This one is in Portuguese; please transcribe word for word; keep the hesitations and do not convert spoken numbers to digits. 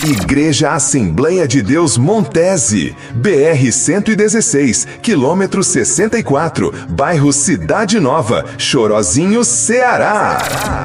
Igreja Assembleia de Deus Montese, B R cento e dezesseis, quilômetro sessenta e quatro, bairro Cidade Nova, Chorozinho, Ceará.